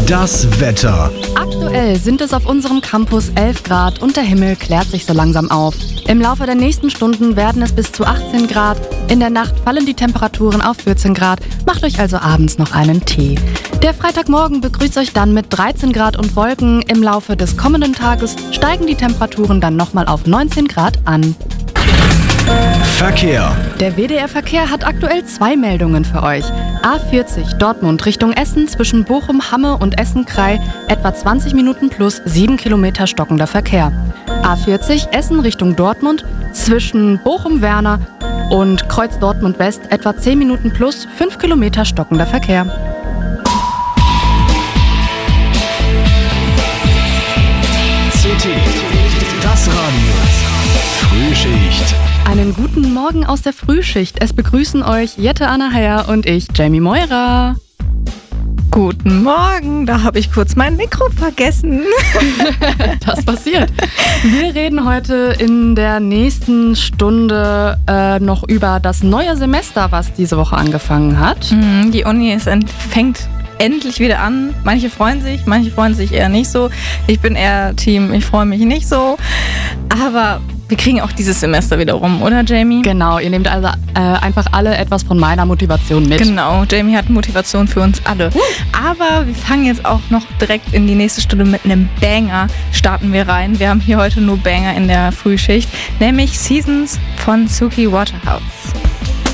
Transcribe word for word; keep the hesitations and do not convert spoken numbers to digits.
Das Wetter. Aktuell sind es auf unserem Campus elf Grad und der Himmel klärt sich so langsam auf. Im Laufe der nächsten Stunden werden es bis zu achtzehn Grad. In der Nacht fallen die Temperaturen auf vierzehn Grad. Macht euch also abends noch einen Tee. Der Freitagmorgen begrüßt euch dann mit dreizehn Grad und Wolken. Im Laufe des kommenden Tages steigen die Temperaturen dann nochmal auf neunzehn Grad an. Verkehr. Der W D R-Verkehr hat aktuell zwei Meldungen für euch. A vierzig Dortmund Richtung Essen zwischen Bochum, Hamme und Essen-Krei etwa zwanzig Minuten plus sieben Kilometer stockender Verkehr. A vierzig Essen Richtung Dortmund zwischen Bochum-Werner und Kreuz Dortmund West etwa zehn Minuten plus fünf Kilometer stockender Verkehr. C T. Das Radio. Frühschicht. Einen guten Morgen aus der Frühschicht. Es begrüßen euch Jette Anna Heyer und ich, Jamie Meurer. Guten Morgen, da habe ich kurz mein Mikro vergessen. Das passiert. Wir reden heute in der nächsten Stunde äh, noch über das neue Semester, was diese Woche angefangen hat. Mhm, die Uni ist ent- fängt endlich wieder an. Manche freuen sich, manche freuen sich eher nicht so. Ich bin eher Team, ich freue mich nicht so. Aber wir kriegen auch dieses Semester wieder rum, oder Jamie? Genau, ihr nehmt also äh, einfach alle etwas von meiner Motivation mit. Genau, Jamie hat Motivation für uns alle. Uh. Aber wir fangen jetzt auch noch direkt in die nächste Stunde mit einem Banger, starten wir rein. Wir haben hier heute nur Banger in der Frühschicht, nämlich Seasons von Suki Waterhouse.